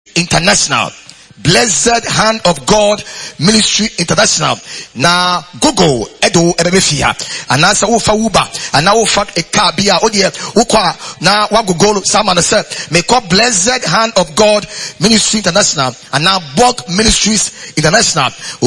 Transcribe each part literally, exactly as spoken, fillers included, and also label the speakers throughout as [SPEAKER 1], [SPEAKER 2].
[SPEAKER 1] International. Blessed Hand of God Ministry International. Na Google edo ebefia. Anasa ufa uba. Ana ufa ekabia odie ukwa na wa Google sama na se me call Blessed Hand of God Ministry International. Ana Bog Ministries International.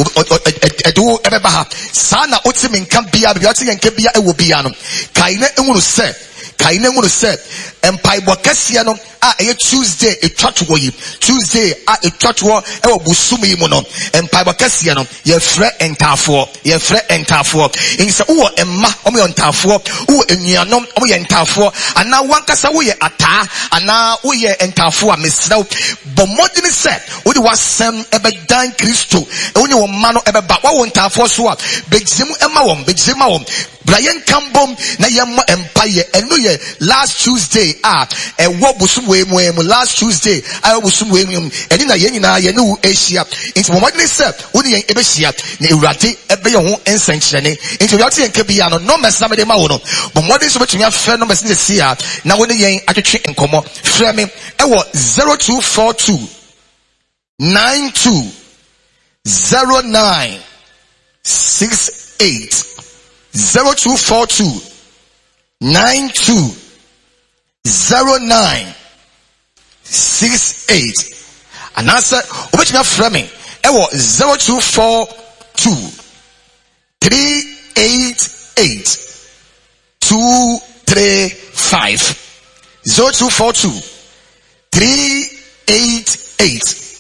[SPEAKER 1] Edo ebebaha. Sana oti menka bia bia oti yenke bia ewo bia no. Kaine enwunu se. Kaine enwunu se. Empire Bokesia no a e Tuesday e church wo yi Tuesday a e church wo e wo busum yi mu no Empire Bokesia no ye frɛ entafo ye frɛ entafo in se wo emma omo ye entafo wo enuanom omo ye entafo ana wankasa wo ye ata ana wo ye entafo a mesrɛ bo modini se wo di wasɛm ebe dan Kristo e wo ne wo ma no ebe ba wo entafo so a begzim emma won begzim ma won Brian Kambom na yemma empire eno ye last Tuesday ah e wo busum we mu last Tuesday I was some way eni na yen na ye no Asia into what they said woni yen ebehia na ewurade ebe ye ho ensankyerene into we ate yen ka bia no no mess na me de ma wo no but what they so betumi afre no mess ne see a na woni yen atwetwe enkomo frɛ me e wo zero two four two nine two zero nine six eight zero two four two nine two zero nine six eight and answer which me framing ewo zero two four two three eight eight two three five zero two four two three eight eight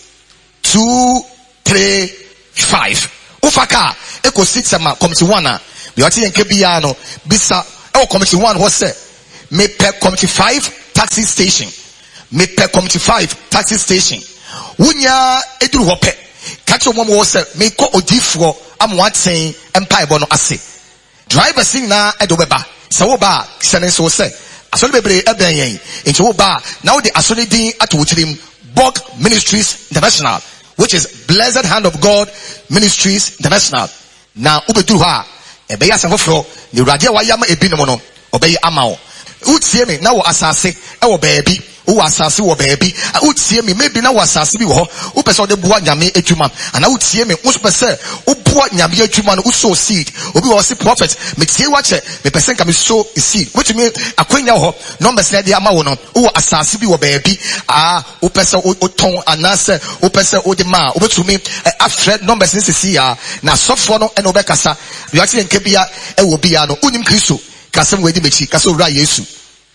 [SPEAKER 1] two three five ufaka eko sitama committee one a we ati enke bia no bisa ewo committee one ho se me per committee five taxi station me per committee five taxi station wunya eduru ho pe kacho mo mo se me ko odifo amwaten empire bo no ase driver sing na edo beba se wo ba sene so se asole bebre eben yen nti wo ba now the asole din atwotirim Bog Ministries International, which is Blessed Hand of God Ministries International. Now ubeduru ha ebe ya sanfofro ni urade wa yama ebi no no obey amao utie me na wo asase e wo baabi wo asase wo baabi utie me maybe na wo asase bi wo ho wo pese de boa nyame adwuma ana utie me wo pese wo boa nyame adwuma no wo sow seed obi wo se prophet me tie wa che me pese nka me sow seed which me akwanya ho numbers na de ama wo no wo asase bi wo baabi ah wo pese wo ton anase wo pese wo de ma wo betumi afred numbers ni sisi ya na sofo no e no be kasa we ati enke bia e wo bia no unim Kristo kasem we di mechi kaso ra Yesu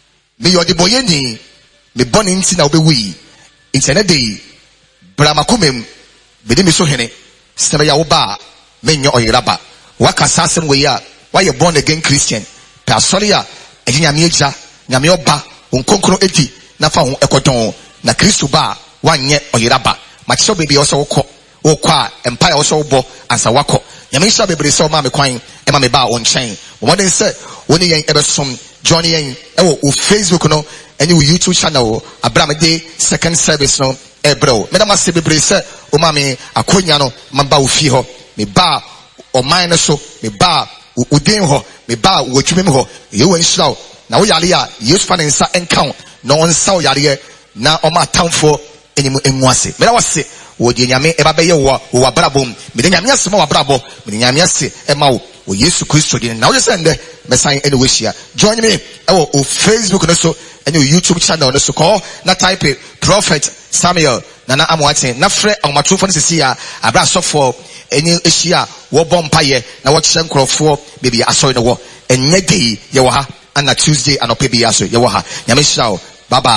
[SPEAKER 1] me yo de boyeni me boni nti na obewi internet dey bramakumem be de me so hene sebe ya wo ba me nyo oyiraba wakasa asem we ya why you born again Christian pa sorry ya ejinya me eja nyame oba onkonkro edi na fa ho ekodon na Kristo ba wanye oyiraba macho baby also wokọ wokọ a empire also bo ansa wakọ nyame sha bebre so ma me kwan e ma me ba on chain what they say woni yen ebe som Johnny yen e wo Facebook no any YouTube channel Abraham Day second service no e bro me da ma se bebre se o ma me akonya no ma ba ofi ho me ba o man so me ba udin ho me ba wotwumi ho ye won shiraw na wo yare a Yesu fa nsa enka no onsa wo yare na o ma tamfo enimu emu ase me da wase wo de nyame e ba be ye wo wo abrabom me de nyame ase ma wo abrabo me de nyame ase e ma wo o Yesu Kristo din na wo se nde me sign anyway share join me e wo Facebook no so any YouTube channel no so call na type it, Prophet Samuel Nana Amwate na frɛ awmatofo no sisi a abra sofo any ehia wo bompa ye na wo kyerɛ nkrɔfo baby asɔre no wo enye dey ye wo ha ana Tuesday anope bi aso ye wo ha nyame hyira wo bye bye.